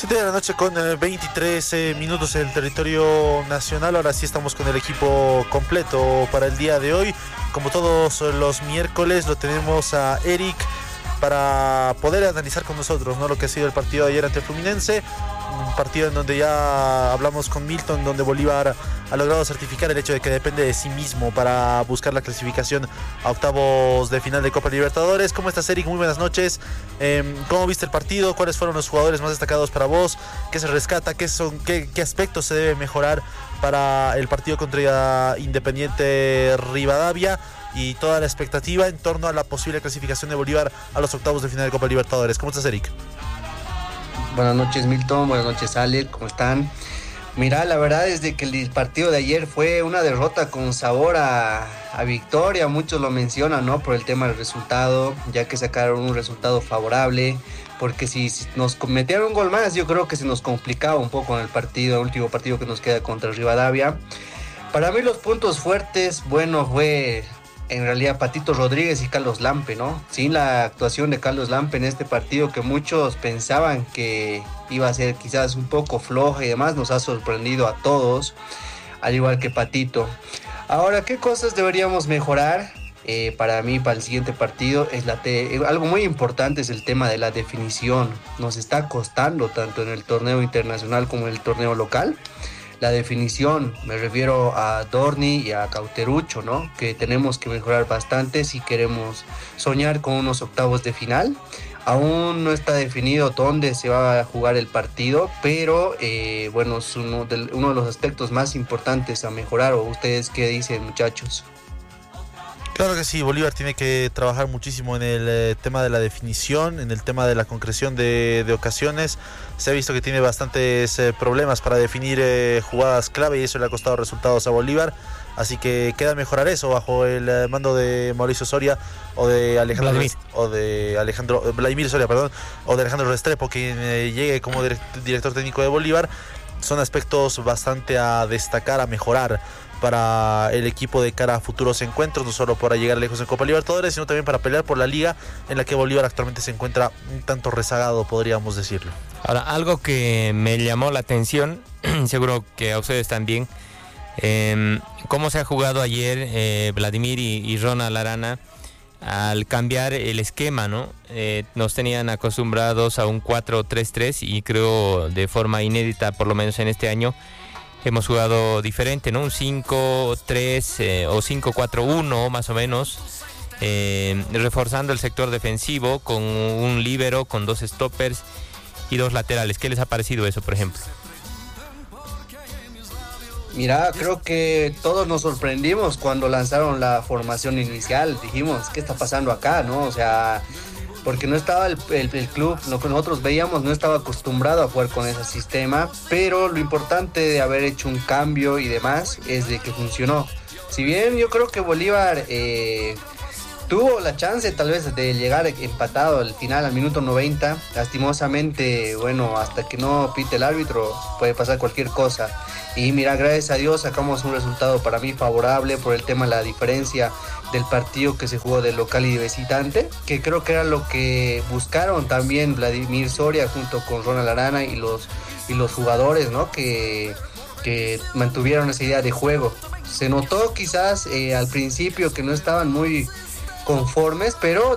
7 de la noche con 23 minutos en el territorio nacional. Ahora sí estamos con el equipo completo para el día de hoy. Como todos los miércoles lo tenemos a Eric para poder analizar con nosotros, ¿no?, lo que ha sido el partido de ayer ante el Fluminense. Un partido en donde ya hablamos con Milton, donde Bolívar ha logrado certificar el hecho de que depende de sí mismo para buscar la clasificación a octavos de final de Copa Libertadores. ¿Cómo estás, Eric? Muy buenas noches. ¿Cómo viste el partido? ¿Cuáles fueron los jugadores más destacados para vos? ¿Qué se rescata? ¿Qué aspectos se debe mejorar para el partido contra Independiente Rivadavia? Y toda la expectativa en torno a la posible clasificación de Bolívar a los octavos de final de Copa Libertadores. ¿Cómo estás, Eric? Buenas noches, Milton. Buenas noches, Ale. ¿Cómo están? Mira, la verdad es de que el partido de ayer fue una derrota con sabor a victoria. Muchos lo mencionan, ¿no?, por el tema del resultado, ya que sacaron un resultado favorable. Porque si nos metieron un gol más, yo creo que se nos complicaba un poco en el último partido que nos queda contra Rivadavia. Para mí los puntos fuertes, bueno, fue en realidad Patito Rodríguez y Carlos Lampe, ¿no? Sin la actuación de Carlos Lampe en este partido, que muchos pensaban que iba a ser quizás un poco floja y demás, nos ha sorprendido a todos, al igual que Patito. Ahora, ¿qué cosas deberíamos mejorar? Para mí, para el siguiente partido, algo muy importante es el tema de la definición. Nos está costando tanto en el torneo internacional como en el torneo local. La definición, me refiero a Dorni y a Cauterucho, ¿no?, que tenemos que mejorar bastante si queremos soñar con unos octavos de final. Aún no está definido dónde se va a jugar el partido, pero bueno, es uno de los aspectos más importantes a mejorar. ¿O ustedes qué dicen, muchachos? Claro que sí, Bolívar tiene que trabajar muchísimo en el tema de la definición, en el tema de la concreción de ocasiones. Se ha visto que tiene bastantes problemas para definir jugadas clave y eso le ha costado resultados a Bolívar. Así que queda mejorar eso bajo el mando de Mauricio Soria o de Vladimir Soria, o de Alejandro Restrepo, quien llegue como director técnico de Bolívar. Son aspectos bastante a destacar, a mejorar para el equipo de cara a futuros encuentros, no solo para llegar lejos en Copa Libertadores, sino también para pelear por la liga en la que Bolívar actualmente se encuentra un tanto rezagado, podríamos decirlo. Ahora, algo que me llamó la atención, seguro que a ustedes también, cómo se ha jugado ayer Vladimir y Ronald Arana al cambiar el esquema, ¿no? Nos tenían acostumbrados a un 4-3-3 y creo de forma inédita, por lo menos en este año, hemos jugado diferente, ¿no? Un 5-3 o 5-4-1 más o menos, reforzando el sector defensivo con un líbero, con 2 stoppers y 2 laterales. ¿Qué les ha parecido eso, por ejemplo? Mira, creo que todos nos sorprendimos cuando lanzaron la formación inicial. Dijimos, ¿qué está pasando acá, no? O sea, porque no estaba el club, lo que nosotros veíamos, no estaba acostumbrado a jugar con ese sistema, pero lo importante de haber hecho un cambio y demás es de que funcionó. Si bien yo creo que Bolívar tuvo la chance tal vez de llegar empatado al final, al minuto 90, lastimosamente, bueno, hasta que no pite el árbitro puede pasar cualquier cosa. Y mira, gracias a Dios sacamos un resultado para mí favorable por el tema de la diferencia del partido que se jugó de local y de visitante, que creo que era lo que buscaron también Vladimir Soria junto con Ronald Arana y los jugadores, ¿no?, que mantuvieron esa idea de juego. Se notó quizás al principio que no estaban muy conformes, pero